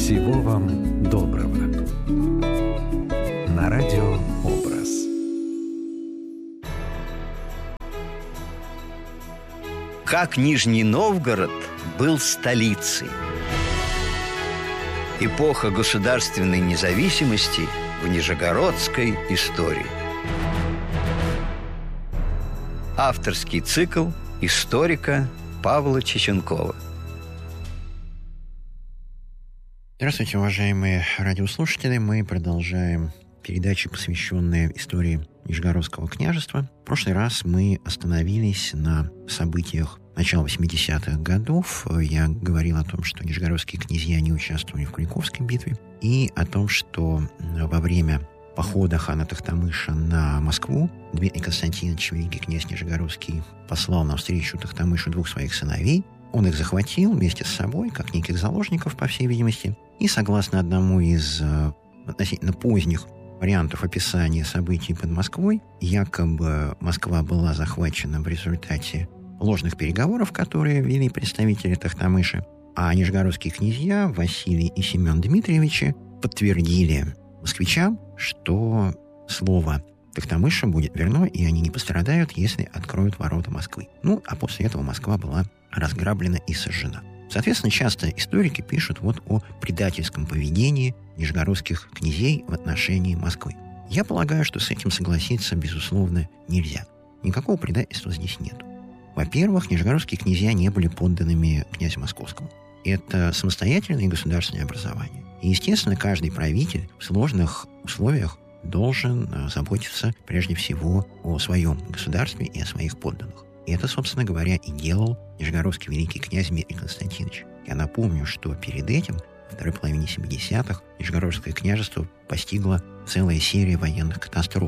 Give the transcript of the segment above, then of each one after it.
Всего вам доброго. На радио «Образ». Как Нижний Новгород был столицей. Эпоха государственной независимости в нижегородской истории. Авторский цикл историка Павла Чеченкова. Здравствуйте, уважаемые радиослушатели. Мы продолжаем передачи, посвященные истории Нижегородского княжества. В прошлый раз мы остановились на событиях начала 80-х годов. Я говорил о том, что нижегородские князья не участвовали в Куликовской битве, и о том, что во время похода хана Тохтамыша на Москву Дмитрий Константинович, великий князь Нижегородский, послал навстречу Тохтамышу двух своих сыновей. Он их захватил вместе с собой, как неких заложников, по всей видимости. И согласно одному из относительно поздних вариантов описания событий под Москвой, якобы Москва была захвачена в результате ложных переговоров, которые вели представители Тохтамыша, а нижегородские князья Василий и Семен Дмитриевичи подтвердили москвичам, что слово Тохтамыша будет верно, и они не пострадают, если откроют ворота Москвы. А после этого Москва была разграблена и сожжена. Соответственно, часто историки пишут о предательском поведении нижегородских князей в отношении Москвы. Я полагаю, что с этим согласиться, безусловно, нельзя. Никакого предательства здесь нет. Во-первых, нижегородские князья не были подданными князю Московскому. Это самостоятельное государственное образование. И, естественно, каждый правитель в сложных условиях должен заботиться прежде всего о своем государстве и о своих подданных. И это, собственно говоря, и делал нижегородский великий князь Дмитрий Константинович. Я напомню, что перед этим, во второй половине 70-х, Нижегородское княжество постигла целая серия военных катастроф.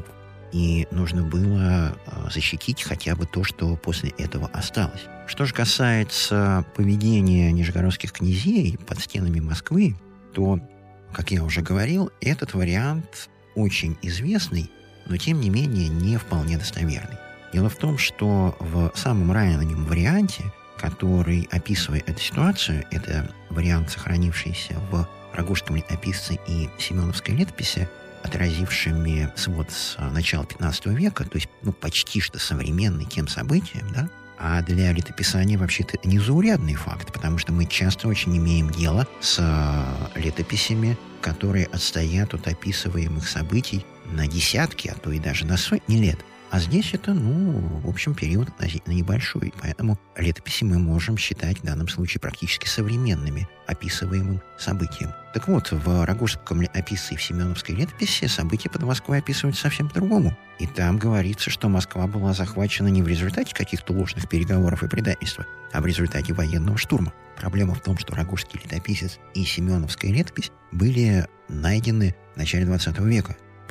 И нужно было защитить хотя бы то, что после этого осталось. Что же касается поведения нижегородских князей под стенами Москвы, то, как я уже говорил, этот вариант очень известный, но тем не менее не вполне достоверный. Дело в том, что в самом раннем варианте, который описывает эту ситуацию, это вариант, сохранившийся в Рогожском летописце и Семеновской летописи, отразившими свод с начала 15 века, то есть почти что современный тем событиям, да? А для летописания вообще-то это незаурядный факт, потому что мы часто очень имеем дело с летописями, которые отстоят от описываемых событий на десятки, а то и даже на сотни лет. А здесь это, в общем, период относительно небольшой, поэтому летописи мы можем считать в данном случае практически современными описываемым событием. Так вот, в Рогожском летописце и в Семеновской летописи события под Москвой описываются совсем по-другому. И там говорится, что Москва была захвачена не в результате каких-то ложных переговоров и предательства, а в результате военного штурма. Проблема в том, что Рогожский летописец и Семеновская летопись были найдены в начале 20 века.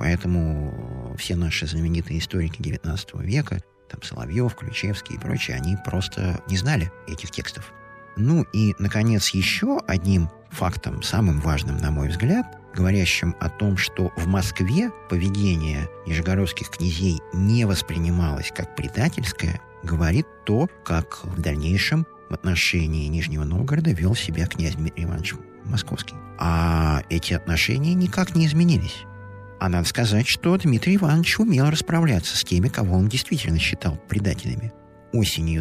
Поэтому все наши знаменитые историки XIX века, Соловьев, Ключевский и прочие, они просто не знали этих текстов. И, наконец, еще одним фактом, самым важным, на мой взгляд, говорящим о том, что в Москве поведение нижегородских князей не воспринималось как предательское, говорит то, как в дальнейшем в отношении Нижнего Новгорода вел себя князь Дмитрий Иванович Московский. А эти отношения никак не изменились. А надо сказать, что Дмитрий Иванович умел расправляться с теми, кого он действительно считал предателями. Осенью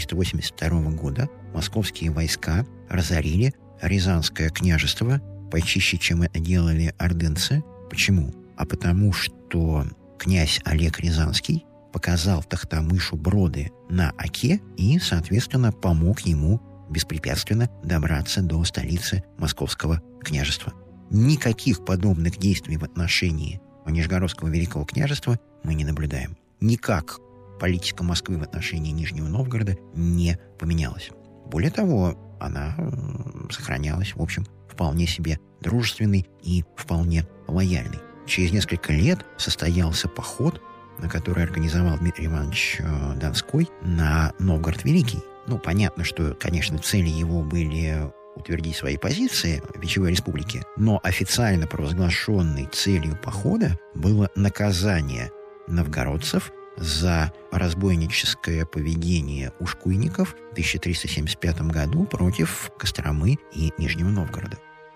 1382 года московские войска разорили Рязанское княжество почище, чем это делали ордынцы. Почему? А потому что князь Олег Рязанский показал Тохтамышу броды на Оке и, соответственно, помог ему беспрепятственно добраться до столицы Московского княжества. Никаких подобных действий в отношении Нижегородского Великого княжества мы не наблюдаем. Никак политика Москвы в отношении Нижнего Новгорода не поменялась. Более того, она сохранялась, в общем, вполне себе дружественной и вполне лояльной. Через несколько лет состоялся поход, на который организовал Дмитрий Иванович Донской на Новгород Великий. Понятно, что, конечно, цели его были утвердить свои позиции в Вечевой Республике, но официально провозглашенной целью похода было наказание новгородцев за разбойническое поведение ушкуйников в 1375 году против Костромы и Нижнего Новгорода.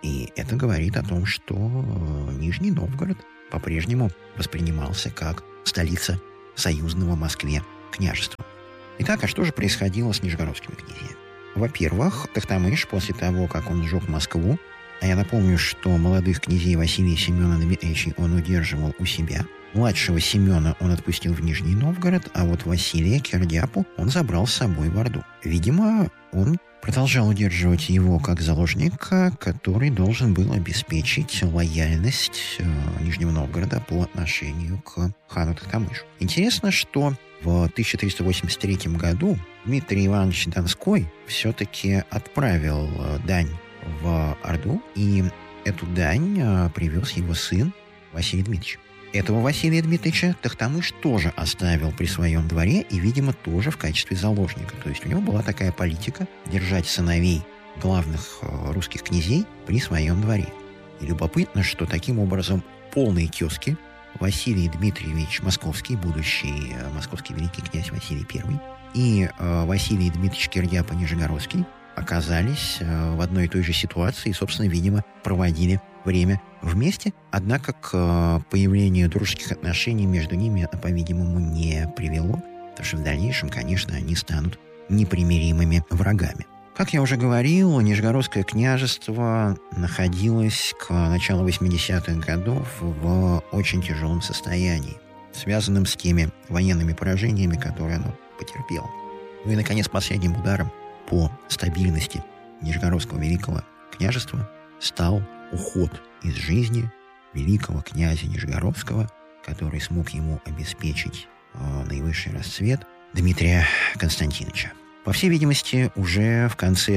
И это говорит о том, что Нижний Новгород по-прежнему воспринимался как столица союзного Москве княжества. Итак, а что же происходило с нижегородскими князьями? Во-первых, Тохтамыш после того, как он сжег Москву, а я напомню, что молодых князей Василия и Семена Дмитриевичей он удерживал у себя, младшего Семена он отпустил в Нижний Новгород, а вот Василия Кирдяпу он забрал с собой в Орду. Видимо, он продолжал удерживать его как заложника, который должен был обеспечить лояльность Нижнего Новгорода по отношению к хану Тохтамышу. Интересно, что в 1383 году Дмитрий Иванович Донской все-таки отправил дань в Орду, и эту дань привез его сын Василий Дмитриевич. Этого Василия Дмитриевича Тохтамыш тоже оставил при своем дворе и, видимо, тоже в качестве заложника. То есть у него была такая политика держать сыновей главных русских князей при своем дворе. И любопытно, что таким образом полные тезки Василий Дмитриевич Московский, будущий московский великий князь Василий I, и Василий Дмитриевич Кирдяпа Нижегородский оказались в одной и той же ситуации и, собственно, видимо, проводили время вместе, однако к появлению дружеских отношений между ними, по-видимому, не привело, потому что в дальнейшем, конечно, они станут непримиримыми врагами. Как я уже говорил, Нижегородское княжество находилось к началу 80-х годов в очень тяжелом состоянии, связанном с теми военными поражениями, которые оно потерпело. Ну и, наконец, последним ударом по стабильности Нижегородского великого княжества стал уход из жизни великого князя Нижегородского, который смог ему обеспечить наивысший расцвет, Дмитрия Константиновича. По всей видимости, уже в конце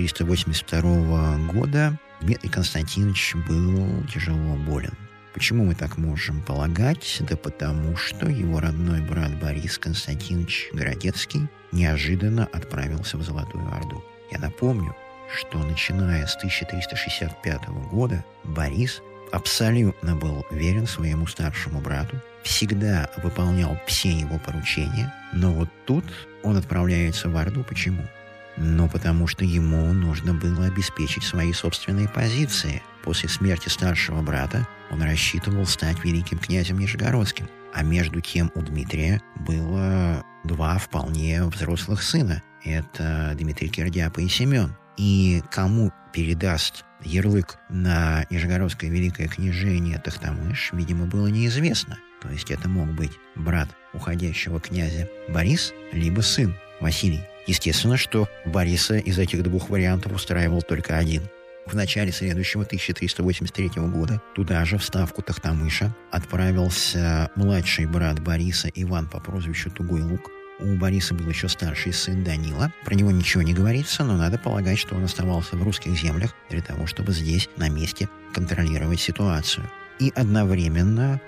1382 года Дмитрий Константинович был тяжело болен. Почему мы так можем полагать? Да потому что его родной брат Борис Константинович Городецкий неожиданно отправился в Золотую Орду. Я напомню, что начиная с 1365 года Борис абсолютно был верен своему старшему брату, всегда выполнял все его поручения, но вот тут он отправляется в Орду. Почему? Ну, потому что ему нужно было обеспечить свои собственные позиции. После смерти старшего брата он рассчитывал стать великим князем Нижегородским. А между тем у Дмитрия было два вполне взрослых сына. Это Дмитрий Кирдяпа и Семен. И кому передаст ярлык на Нижегородское великое княжение Тохтамыш, видимо, было неизвестно. То есть это мог быть брат уходящего князя Борис, либо сын Василий. Естественно, что Бориса из этих двух вариантов устраивал только один. В начале следующего 1383 года туда же, в ставку Тохтамыша, отправился младший брат Бориса Иван по прозвищу Тугой Лук. У Бориса был еще старший сын Данила. Про него ничего не говорится, но надо полагать, что он оставался в русских землях для того, чтобы здесь, на месте, контролировать ситуацию. И одновременно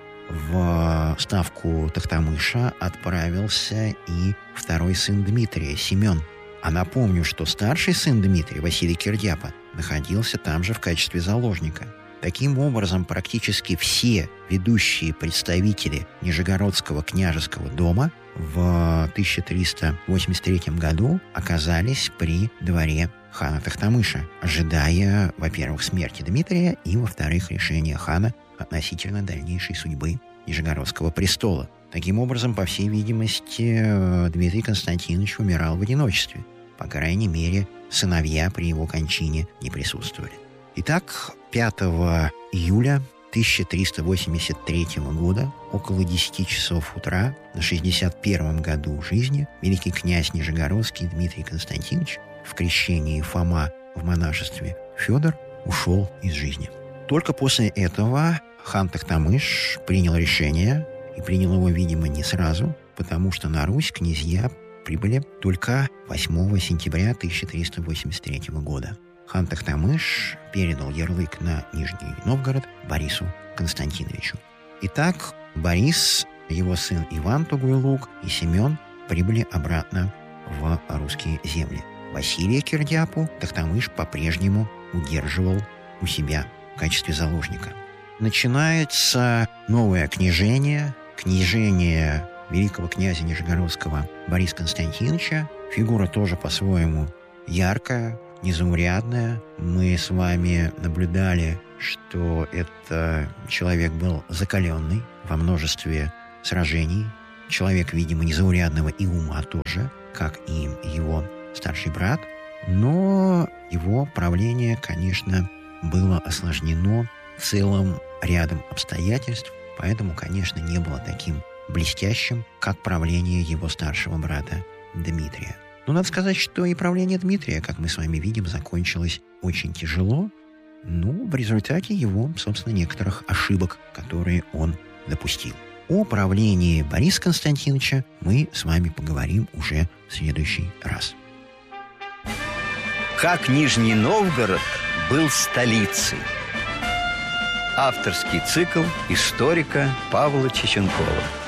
в ставку Тохтамыша отправился и второй сын Дмитрия, Семен. А напомню, что старший сын Дмитрия, Василий Кирдяпа, находился там же в качестве заложника. Таким образом, практически все ведущие представители Нижегородского княжеского дома в 1383 году оказались при дворе хана Тохтамыша, ожидая, во-первых, смерти Дмитрия и, во-вторых, решения хана относительно дальнейшей судьбы Нижегородского престола. Таким образом, по всей видимости, Дмитрий Константинович умирал в одиночестве. По крайней мере, сыновья при его кончине не присутствовали. Итак, 5 июля 1383 года, около 10 часов утра, на 61-м году жизни, великий князь Нижегородский Дмитрий Константинович в крещении Фома в монашестве Федор ушел из жизни. Только после этого хан Тохтамыш принял решение, и принял его, видимо, не сразу, потому что на Русь князья прибыли только 8 сентября 1383 года. Хан Тохтамыш передал ярлык на Нижний Новгород Борису Константиновичу. Итак, Борис, его сын Иван Тугой Лук и Семен прибыли обратно в русские земли. Василия Кирдяпу Тохтамыш по-прежнему удерживал у себя в качестве заложника. Начинается новое княжение великого князя Нижегородского Бориса Константиновича. Фигура тоже по-своему яркая, незаурядная. Мы с вами наблюдали, что это человек был закаленный во множестве сражений. Человек, видимо, незаурядного и ума тоже, как и его старший брат. Но его правление, конечно, было осложнено целым рядом обстоятельств, поэтому, конечно, не было таким блестящим, как правление его старшего брата Дмитрия. Но надо сказать, что и правление Дмитрия, как мы с вами видим, закончилось очень тяжело, в результате его, собственно, некоторых ошибок, которые он допустил. О правлении Бориса Константиновича мы с вами поговорим уже в следующий раз. Как Нижний Новгород был столицей. Авторский цикл историка Павла Чеченкова.